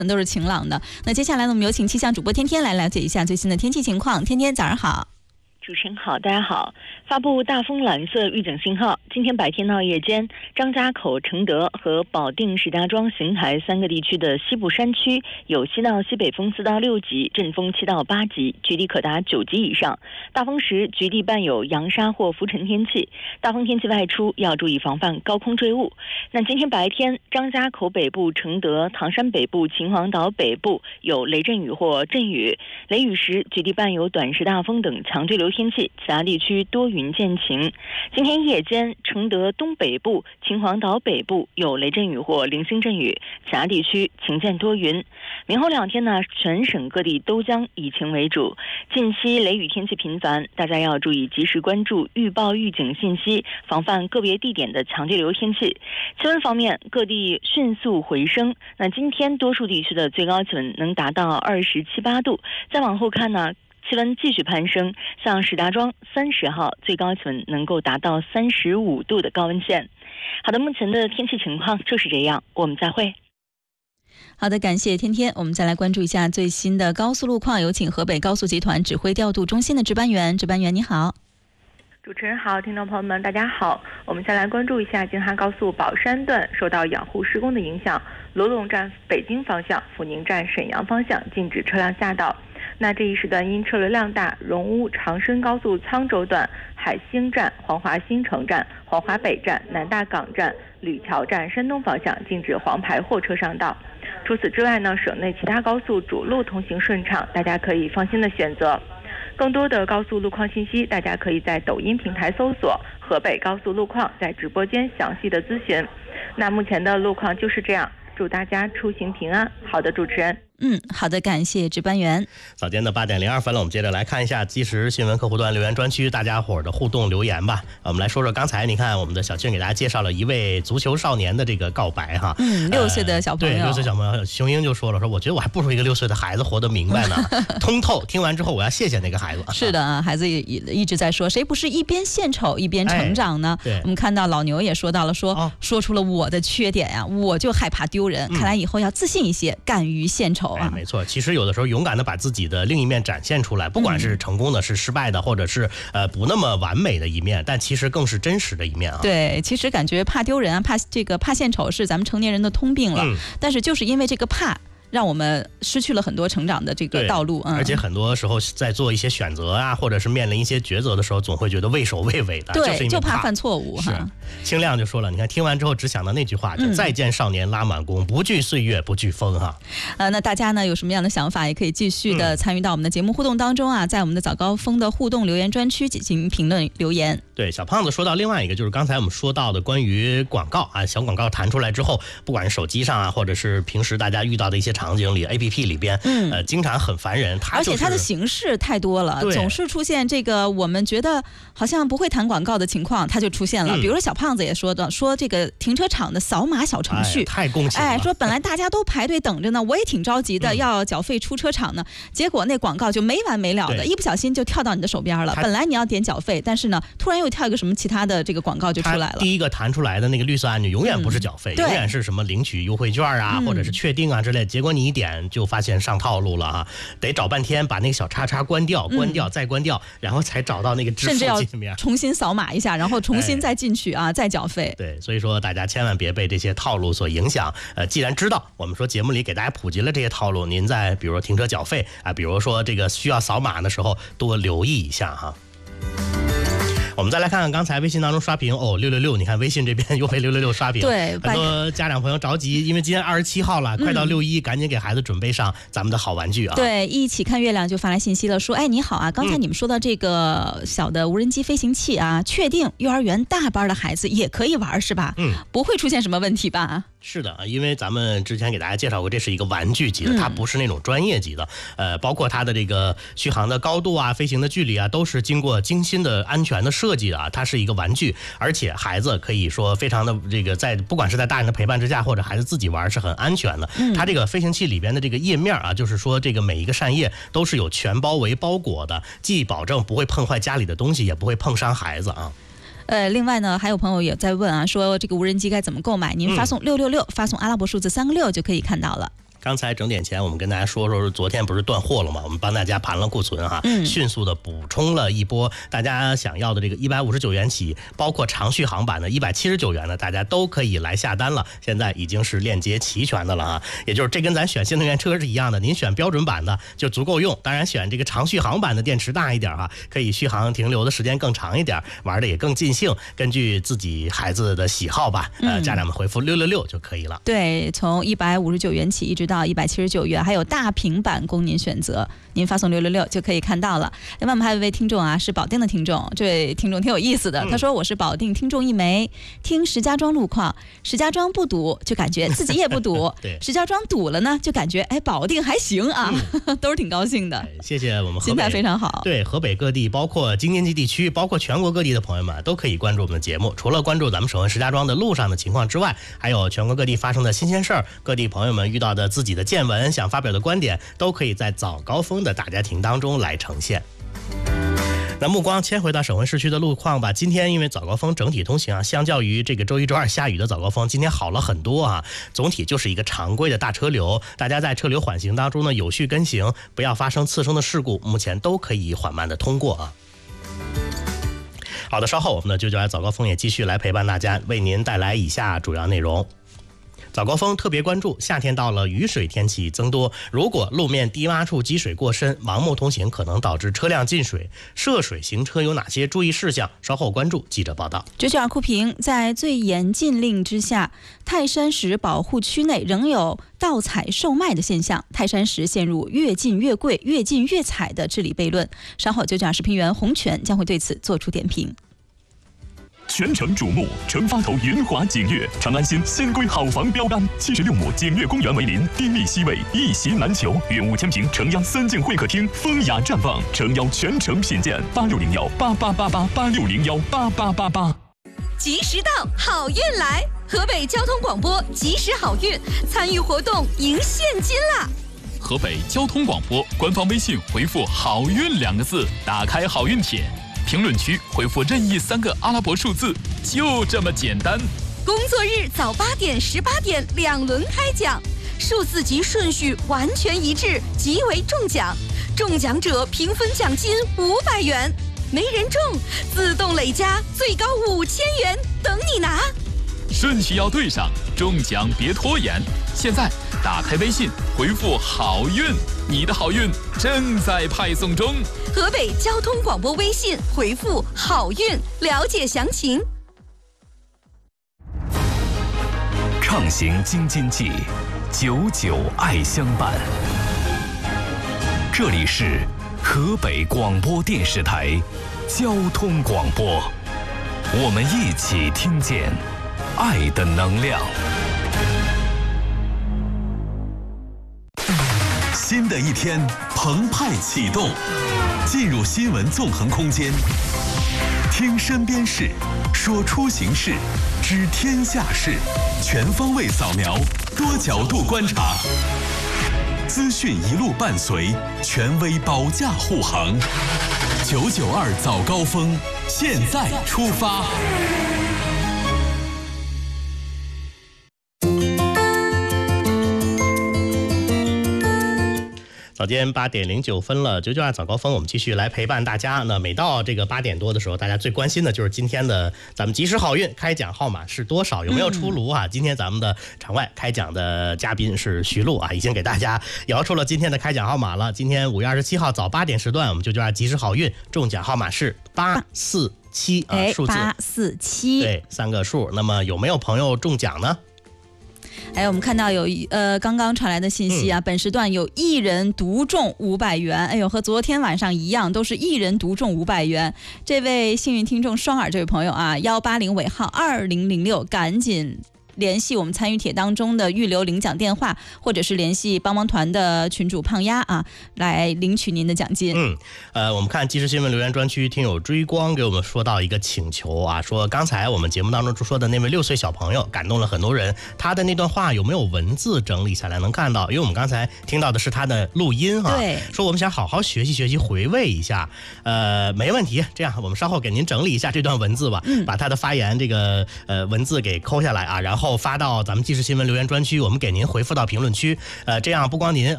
都是晴朗的。那接下来呢，我们有请气象主播天天来了解一下最新的天气情况。天天早上好。 主持人好，大家好。发布大风蓝色预警信号。今天白天到夜间，张家口、承德和保定、石家庄、邢台3个地区的西部山区有西到西北风4到6级，阵风7到8级，局地可达9级以上。大风时局地伴有扬沙或浮尘天气，大风天气外出要注意防范高空坠物。那今天白天，张家口北部、承德、唐山北部、秦皇岛北部有雷阵雨或阵雨，雷雨时局地伴有短时大风等强对流天气，其他地区多云见晴。今天夜间，承德东北部、秦皇岛北部有雷阵雨或零星阵雨，其他地区晴见多云。明后2天呢，全省各地都将以晴为主。近期雷雨天气频繁，大家要注意及时关注预报预警信息，防范个别地点的强对流天气。气温方面，各地迅速回升。那今天多数地区的最高气温能达到27、8度。再往后看呢，气温继续攀升，像石家庄30号最高气温能够达到35度的高温线。好的，目前的天气情况就是这样，我们再会。 好的，感谢天天。我们再来关注一下最新的高速路况，有请河北高速集团指挥调度中心的值班员。值班员你好。 主持人好，听众朋友们大家好。我们先来关注一下京哈高速宝山段受到养护施工的影响，罗陇站北京方向、阜宁站沈阳方向禁止车辆下道。那这一时段因车流量大，荣乌长深高速沧州段海兴站、黄华新城站、黄华北站、南大港站、吕桥站山东方向禁止黄牌货车上道。除此之外呢，省内其他高速主路通行顺畅，大家可以放心的选择。更多的高速路况信息，大家可以在抖音平台搜索河北高速路况，在直播间详细的咨询。那目前的路况就是这样，祝大家出行平安。好的，主持人。 好的，感谢值班员。 早间的8点02分了，我们接着来看一下即时新闻客户端留言专区大家伙的互动留言吧。我们来说说刚才你看我们的小俊给大家介绍了一位足球少年的这个告白哈。 6岁的小朋友。 对，6岁小朋友，熊英就说了，说我觉得我还不如一个6岁的孩子活得明白呢，通透。听完之后我要谢谢那个孩子。 是的，孩子也一直在说，谁不是一边献丑一边成长呢？ 对， 我们看到老牛也说到了，说出了我的缺点呀，我就害怕丢人。看来以后要自信一些，敢于献丑啊。 没错，其实有的时候勇敢的把自己的另一面展现出来，不管是成功的是失败的，或者是不那么完美的一面，但其实更是真实的一面啊。 对，其实感觉怕丢人啊，怕献丑是咱们成年人的通病了。但是就是因为这个怕，让我们失去了很多成长的这个道路。 而且很多时候在做一些选择啊，或者是面临一些抉择的时候，总会觉得畏首畏尾的。 对，就怕犯错误哈。 清亮就说了，你看听完之后只想到那句话，就再见少年拉满弓，不惧岁月不惧风哈。 那大家呢有什么样的想法，也可以继续的参与到我们的节目互动当中啊，在我们的早高峰的互动留言专区进行评论留言。 对，小胖子说到另外一个，就是刚才我们说到的关于广告啊，小广告弹出来之后，不管是手机上啊，或者是平时大家遇到的一些场景里 APP 里边，经常很烦人。 而且它的形式太多了，总是出现这个我们觉得好像不会弹广告的情况，它就出现了。比如说小胖子也说这个停车场的扫码小程序， 太共情了。 说本来大家都排队等着呢，我也挺着急的，要缴费出车场呢，结果那广告就没完没了的，一不小心就跳到你的手边了。本来你要点缴费，但是呢，突然又跳一个什么其他的这个广告就出来了。 第一个弹出来的那个绿色按钮永远不是缴费，永远是什么领取优惠券啊，或者是确定啊之类。结果你一点就发现上套路了啊，得找半天把那个小叉叉关掉，再关掉，然后才找到那个支付界面， 甚至要重新扫码一下，然后重新再进去啊，再缴费。 对，所以说大家千万别被这些套路所影响。既然知道我们说节目里给大家普及了这些套路，您在比如说停车缴费啊，比如说这个需要扫码的时候，多留意一下哈。我们再来看看刚才微信当中刷屏666，你看微信这边又被666刷屏。 对， 很多家长朋友着急，因为今天27号了，快到6·1，赶紧给孩子准备上咱们的好玩具啊。 对，一起看月亮就发来信息了，说你好啊，刚才你们说到这个小的无人机飞行器啊，确定幼儿园大班的孩子也可以玩是吧？不会出现什么问题吧？ 是的，因为咱们之前给大家介绍过，这是一个玩具级的，它不是那种专业级的。包括它的这个续航的高度啊、飞行的距离啊，都是经过精心的安全的设计的啊。它是一个玩具，而且孩子可以说非常的这个不管是在大人的陪伴之下，或者孩子自己玩是很安全的。它这个飞行器里边的这个页面啊，就是说这个每一个扇叶都是有全包围包裹的，既保证不会碰坏家里的东西，也不会碰伤孩子啊。 另外呢，还有朋友也在问啊，说这个无人机该怎么购买？您发送666，发送阿拉伯数字3个6就可以看到了。 刚才整点前我们跟大家说昨天不是断货了吗？我们帮大家盘了库存哈，迅速的补充了一波大家想要的这个159元起，包括长续航版的179元的，大家都可以来下单了。现在已经是链接齐全的了啊，也就是这跟咱选新能源车是一样的，您选标准版的就足够用，当然选这个长续航版的电池大一点啊，可以续航停留的时间更长一点，玩的也更尽兴，根据自己孩子的喜好吧，家长们回复666就可以了。 对，从159元起一直到179元，还有大屏版供您选择，您发送666就可以看到了。另外我们还有一位听众啊，是保定的听众，这位听众挺有意思的，他说我是保定听众一枚，听石家庄路况，石家庄不堵就感觉自己也不堵对， 石家庄堵了呢就感觉保定还行啊，都是挺高兴的。 谢谢我们河北， 心态非常好。 对，河北各地包括京津冀地区，包括全国各地的朋友们都可以关注我们的节目，除了关注咱们首恩石家庄的路上的情况之外，还有全国各地发生的新鲜事儿，各地朋友们遇到的自己的见闻想发表的观点，都可以在早高峰的大家庭当中来呈现。那目光切回到首恩市区的路况吧。今天因为早高峰整体通行啊，相较于这个周一周二下雨的早高峰，今天好了很多啊。总体就是一个常规的大车流，大家在车流缓行当中呢有序跟行，不要发生次生的事故，目前都可以缓慢的通过啊。好的，稍后我们的992早高峰也继续来陪伴大家，为您带来以下主要内容。早高峰特别关注，夏天到了，雨水天气增多，如果路面低洼处积水过深，盲目通行可能导致车辆进水，涉水行车有哪些注意事项？稍后关注记者报道。 992酷评，在最严禁令之下，泰山石保护区内仍有盗采售卖的现象，泰山石陷入越禁越贵、越禁越采的治理悖论。稍后992视频员洪泉将会对此做出点评。 全城瞩目，成发头云华景悦长安新新规好房标杆，76亩景悦公园为邻，低密西位，一席难求。约5000平城央3进会客厅，风雅绽放，诚邀全城品鉴。8601888886018888。 及时到，好运来！河北交通广播及时好运，参与活动赢现金啦！ 河北交通广播官方微信回复“好运”2个字，打开好运帖。评论区回复任意3个阿拉伯数字，就这么简单。 工作日早8点、18点2轮开奖，数字及顺序完全一致，即为中奖。中奖者平分奖金500元，没人中自动累加最高5000元，等你拿。 顺序要对上，中奖别拖延。现在打开微信回复好运，你的好运正在派送中。 河北交通广播微信回复好运，了解详情。 畅行京津冀，99爱相伴。这里是河北广播电视台交通广播，我们一起听见爱的能量。新的一天澎湃启动，进入新闻纵横空间，听身边事，说出行事，知天下事，全方位扫描，多角度观察，资讯一路伴随，权威保驾护航。992早高峰，现在出发。 早间8点09分了，992早高峰，我们继续来陪伴大家。那每到这个8点多的时候，大家最关心的就是今天的咱们及时好运开奖号码是多少，有没有出炉啊？今天咱们的场外开奖的嘉宾是徐璐啊，已经给大家摇出了今天的开奖号码了。今天5月27号早8点时段，我们992及时好运中奖号码是847啊，数字 847， 对，3个数。那么有没有朋友中奖呢？ 我们看到有刚刚传来的信息啊，本时段有1人独中500元，哎呦，和昨天晚上一样，都是1人独中500元。这位幸运听众双耳这位朋友啊，180尾号2006，赶紧联系我们参与帖当中的预留领奖电话，或者是联系帮帮团的群主胖丫啊，来领取您的奖金。 我们看即时新闻留言专区，听友追光给我们说到一个请求啊，说刚才我们节目当中说的那位6岁小朋友感动了很多人，他的那段话有没有文字整理下来能看到？因为我们刚才听到的是他的录音啊， 对， 说我们想好好学习学习，回味一下，没问题，这样我们稍后给您整理一下这段文字吧，把他的发言这个文字给抠下来啊，然后后发到咱们即时新闻留言专区，我们给您回复到评论区。这样不光您